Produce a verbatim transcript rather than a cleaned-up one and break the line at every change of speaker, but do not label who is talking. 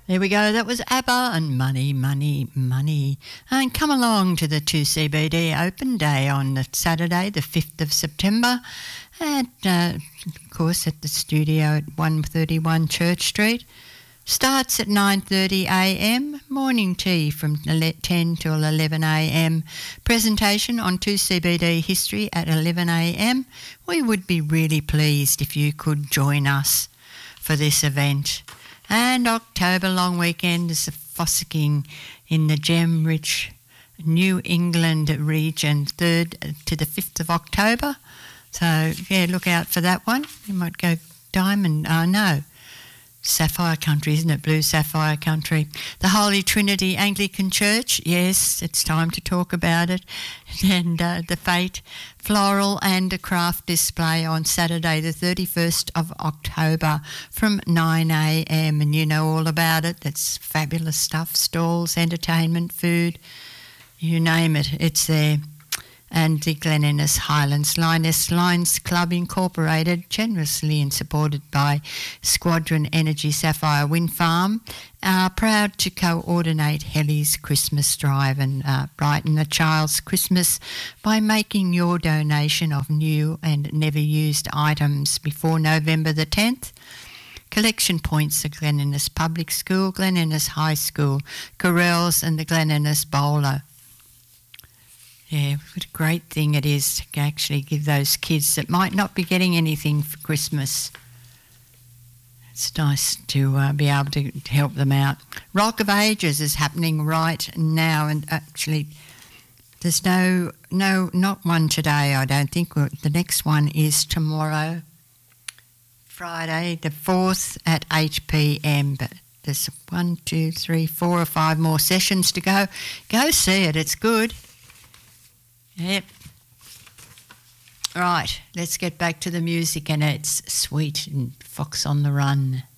There we go. That was ABBA and Money, Money, Money. And come along to the two C B D Open Day on the Saturday, the fifth of September. And, uh, of course, at the studio at one thirty-one Church Street. Starts at nine thirty a m. Morning tea from ten till eleven a m. Presentation on two C B D history at eleven a m. We would be really pleased if you could join us for this event. And October long weekend is the fossicking in the gem-rich New England region, third to the fifth of October. So, yeah, look out for that one. You might go diamond, oh no, sapphire country, isn't it? Blue sapphire country. The Holy Trinity Anglican Church, yes, it's time to talk about it. And uh, the Fate Floral and a Craft display on Saturday the thirty-first of October from nine a m. And you know all about it. It's fabulous stuff, stalls, entertainment, food, you name it, it's there. And the Glen Innes Highlands Lioness Lions Club Incorporated, generously and supported by Squadron Energy Sapphire Wind Farm, are proud to coordinate Helly's Christmas Drive and uh, brighten a child's Christmas by making your donation of new and never used items before November the tenth. Collection points are Glen Innes Public School, Glen Innes High School, Corrells and the Glen Innes Bowler. Yeah, what a great thing it is to actually give those kids that might not be getting anything for Christmas. It's nice to uh, be able to help them out. Rock of Ages is happening right now, and actually there's no, no, not one today, I don't think. The next one is tomorrow, Friday the fourth at eight p m, but there's one, two, three, four or five more sessions to go. Go see it, it's good. Yep. Right, let's get back to the music, and it's Sweet and Fox on the Run.